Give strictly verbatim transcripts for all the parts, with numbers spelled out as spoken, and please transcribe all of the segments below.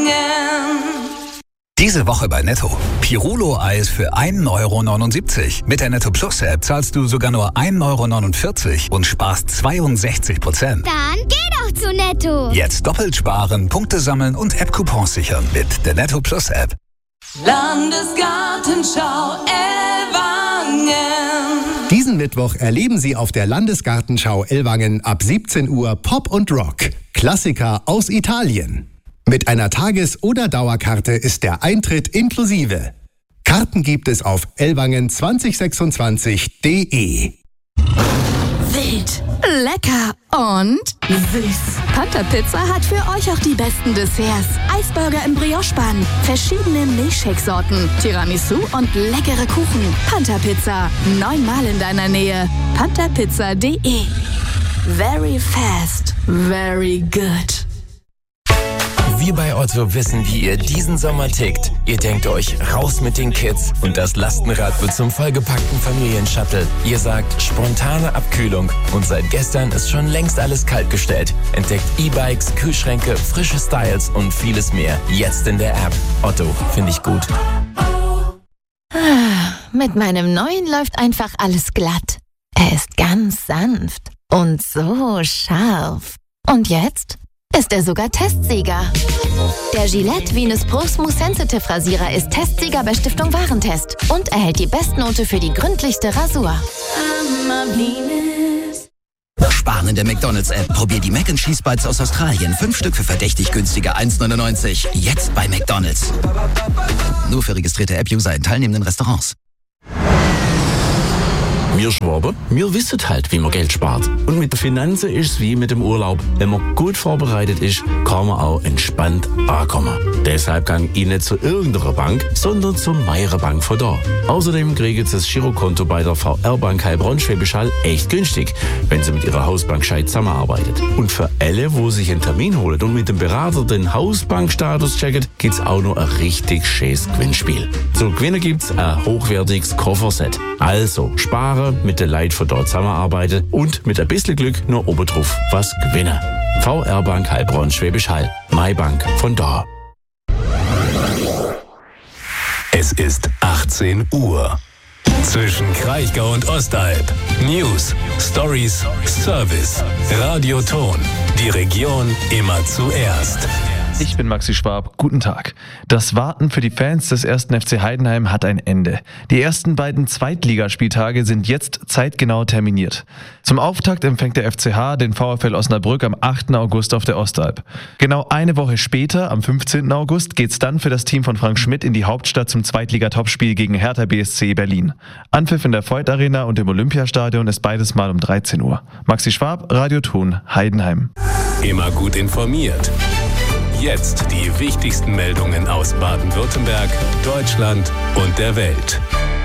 Diese Woche bei Netto. Pirulo-Eis für ein Euro neunundsiebzig. Mit der Netto Plus App zahlst du sogar nur ein Euro neunundvierzig und sparst zweiundsechzig Prozent. Dann geh doch zu Netto. Jetzt doppelt sparen, Punkte sammeln und App-Coupons sichern mit der Netto Plus App. Landesgartenschau Ellwangen. Diesen Mittwoch erleben Sie auf der Landesgartenschau Ellwangen ab siebzehn Uhr Pop und Rock. Klassiker aus Italien. Mit einer Tages- oder Dauerkarte ist der Eintritt inklusive. Karten gibt es auf ellwangen zwanzig sechsundzwanzig punkt de. Wild, lecker und süß. Panther Pizza hat für euch auch die besten Desserts. Eisburger im Brioche-Bann, verschiedene Milchshake-Sorten, Tiramisu und leckere Kuchen. Panther Pizza, neunmal in deiner Nähe. panther pizza punkt de. Very fast, very good. Wir bei Otto wissen, wie ihr diesen Sommer tickt. Ihr denkt euch, raus mit den Kids und das Lastenrad wird zum vollgepackten Familienshuttle. Ihr sagt, spontane Abkühlung und seit gestern ist schon längst alles kaltgestellt. Entdeckt E-Bikes, Kühlschränke, frische Styles und vieles mehr. Jetzt in der App. Otto, finde ich gut. Mit meinem neuen läuft einfach alles glatt. Er ist ganz sanft und so scharf. Und jetzt ist er sogar Testsieger. Der Gillette Venus Pro Smooth Sensitive Rasierer ist Testsieger bei Stiftung Warentest und erhält die Bestnote für die gründlichste Rasur. Sparen in der McDonald's-App. Probier die Mac and Cheese Bites aus Australien. Fünf Stück für verdächtig günstige eins neunundneunzig. Jetzt bei McDonald's. Nur für registrierte App-User in teilnehmenden Restaurants. Wir Schwaben, wir wissen halt, wie man Geld spart. Und mit den Finanzen ist es wie mit dem Urlaub. Wenn man gut vorbereitet ist, kann man auch entspannt ankommen. Deshalb gang ich nicht zu irgendeiner Bank, sondern zur Meirer Bank von da. Außerdem kriegen Sie das Girokonto bei der V R-Bank Heilbronn-Schwäbisch Hall echt günstig, wenn Sie mit Ihrer Hausbank gescheit zusammenarbeitet. Und für alle, wo sich einen Termin holen und mit dem Berater den Hausbankstatus checken, gibt's auch noch ein richtig schönes Gewinnspiel. Zum Gewinnen gibt's ein hochwertiges Kofferset. Also sparen, mit der Leuten von dort zusammenarbeiten und mit ein bisschen Glück nur obendrauf was gewinnen. V R-Bank Heilbronn Schwäbisch Hall. My Bank von da. Es ist achtzehn Uhr. Zwischen Kraichgau und Ostalb. News, Stories, Service. Radio Ton. Die Region immer zuerst. Ich bin Maxi Schwab, guten Tag. Das Warten für die Fans des ersten F C Heidenheim hat ein Ende. Die ersten beiden Zweitligaspieltage sind jetzt zeitgenau terminiert. Zum Auftakt empfängt der F C H den VfL Osnabrück am achten August auf der Ostalb. Genau eine Woche später, am fünfzehnten August, geht's dann für das Team von Frank Schmidt in die Hauptstadt zum Zweitliga-Topspiel gegen Hertha B S C Berlin. Anpfiff in der Voith Arena und im Olympiastadion ist beides mal um dreizehn Uhr. Maxi Schwab, Radio Thun, Heidenheim. Immer gut informiert. Jetzt die wichtigsten Meldungen aus Baden-Württemberg, Deutschland und der Welt.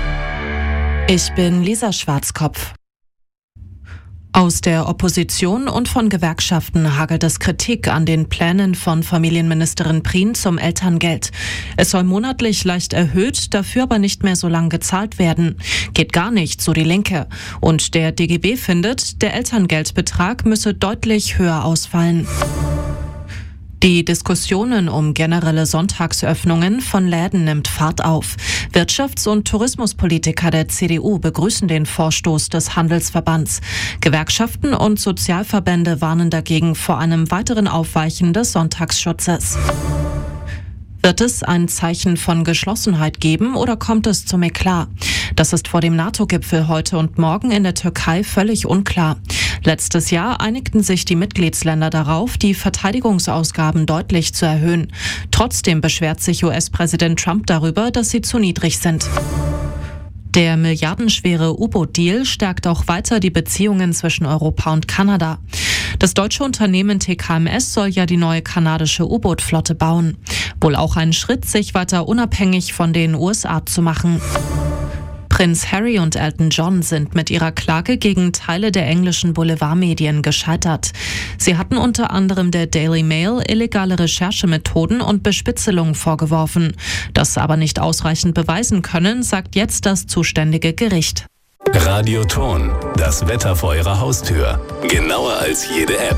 Ich bin Lisa Schwarzkopf. Aus der Opposition und von Gewerkschaften hagelt es Kritik an den Plänen von Familienministerin Prien zum Elterngeld. Es soll monatlich leicht erhöht, dafür aber nicht mehr so lang gezahlt werden. Geht gar nicht, so die Linke. Und der D G B findet, der Elterngeldbetrag müsse deutlich höher ausfallen. Die Diskussionen um generelle Sonntagsöffnungen von Läden nimmt Fahrt auf. Wirtschafts- und Tourismuspolitiker der C D U begrüßen den Vorstoß des Handelsverbands. Gewerkschaften und Sozialverbände warnen dagegen vor einem weiteren Aufweichen des Sonntagsschutzes. Wird es ein Zeichen von Geschlossenheit geben oder kommt es zum Eklat? Das ist vor dem NATO-Gipfel heute und morgen in der Türkei völlig unklar. Letztes Jahr einigten sich die Mitgliedsländer darauf, die Verteidigungsausgaben deutlich zu erhöhen. Trotzdem beschwert sich U S-Präsident Trump darüber, dass sie zu niedrig sind. Der milliardenschwere U-Boot-Deal stärkt auch weiter die Beziehungen zwischen Europa und Kanada. Das deutsche Unternehmen T K M S soll ja die neue kanadische U-Boot-Flotte bauen. Wohl auch ein Schritt, sich weiter unabhängig von den U S A zu machen. Prinz Harry und Elton John sind mit ihrer Klage gegen Teile der englischen Boulevardmedien gescheitert. Sie hatten unter anderem der Daily Mail illegale Recherchemethoden und Bespitzelungen vorgeworfen. Das aber nicht ausreichend beweisen können, sagt jetzt das zuständige Gericht. Radio Ton, das Wetter vor Ihrer Haustür. Genauer als jede App.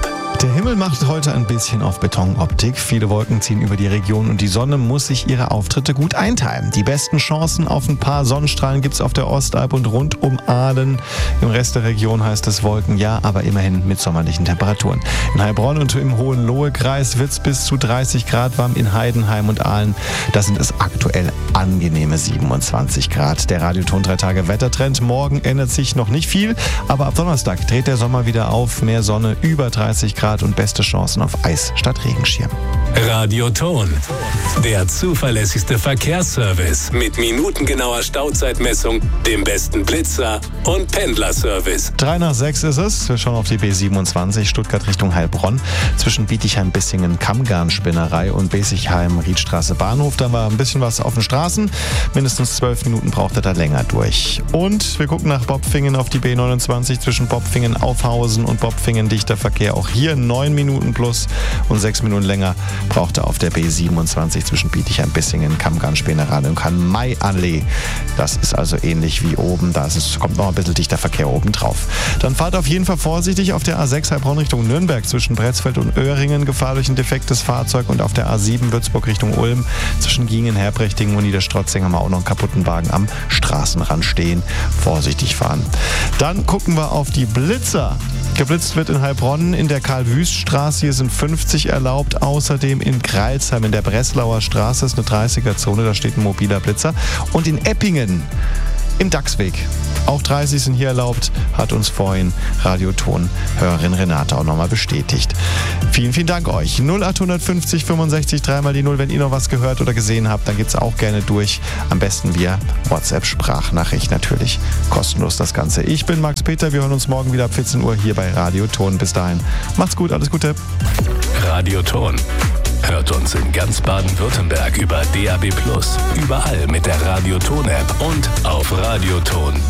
Der Himmel macht heute ein bisschen auf Betonoptik. Viele Wolken ziehen über die Region und die Sonne muss sich ihre Auftritte gut einteilen. Die besten Chancen auf ein paar Sonnenstrahlen gibt es auf der Ostalb und rund um Aalen. Im Rest der Region heißt es Wolken, ja, aber immerhin mit sommerlichen Temperaturen. In Heilbronn und im Hohenlohe-Kreis wird es bis zu dreißig Grad warm. In Heidenheim und Aalen, da sind es aktuell angenehme siebenundzwanzig Grad. Der Radioton drei Tage Wettertrend. Morgen ändert sich noch nicht viel, aber ab Donnerstag dreht der Sommer wieder auf. Mehr Sonne, über dreißig Grad und beste Chancen auf Eis statt Regenschirm. Radioton, der zuverlässigste Verkehrsservice mit minutengenauer Stauzeitmessung, dem besten Blitzer und Pendlerservice. Drei nach sechs ist es. Wir schauen auf die B siebenundzwanzig, Stuttgart Richtung Heilbronn. Zwischen Bietigheim-Bissingen, Kammgarnspinnerei und Besigheim-Riedstraße Bahnhof. Da war ein bisschen was auf den Straßen. Mindestens zwölf Minuten braucht er da länger durch. Und wir gucken nach Bopfingen auf die B neunundzwanzig zwischen Bopfingen, Aufhausen und Bopfingen. Dichter Verkehr. Auch hier neun Minuten plus und sechs Minuten länger braucht er auf der B siebenundzwanzig zwischen Bietigheim-Bissingen, Kammgarnspinnerei und Kann-Mai-Allee. Das ist also ähnlich wie oben. Da ist es, kommt noch ein bisschen dichter Verkehr oben drauf. Dann fahrt auf jeden Fall vorsichtig auf der A sechs Heilbronn Richtung Nürnberg zwischen Bretzfeld und Öhringen. Gefahr durch ein defektes Fahrzeug. Und auf der A sieben Würzburg Richtung Ulm zwischen Giengen, Herbrechtingen und Niederstrotzing haben wir auch noch einen kaputten Wagen am Straßenrand stehen. Vorsichtig fahren. Dann gucken wir auf die Blitzer. Geblitzt wird in Heilbronn in der Karl-Wüst-Straße. Hier sind fünfzig erlaubt. Außerdem in Greilsheim in der Breslauer Straße ist eine dreißiger-Zone. Da steht ein mobiler Blitzer. Und in Eppingen im Dachsweg. Auch dreißig sind hier erlaubt, hat uns vorhin Radioton-Hörerin Renate auch nochmal bestätigt. Vielen, vielen Dank euch. null acht fünfzig fünfundsechzig dreimal die null. Wenn ihr noch was gehört oder gesehen habt, dann geht's auch gerne durch. Am besten via WhatsApp-Sprachnachricht natürlich. Kostenlos das Ganze. Ich bin Max Peter. Wir hören uns morgen wieder ab vierzehn Uhr hier bei Radioton. Bis dahin. Macht's gut, alles Gute. Radioton. Hört uns in ganz Baden-Württemberg über D A B plus, überall mit der Radioton-App und auf radioton